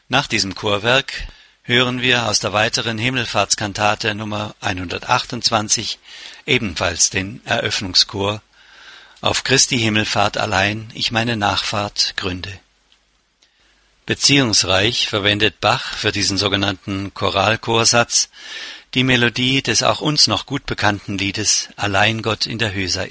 Nach diesem Chorwerk hören wir aus der weiteren Himmelfahrtskantate Nummer 128 ebenfalls den Eröffnungschor »Auf Christi Himmelfahrt allein ich meine Nachfahrt gründe«. Beziehungsreich verwendet Bach für diesen sogenannten Choralchorsatz die Melodie des auch uns noch gut bekannten Liedes »Allein Gott in der Höh sei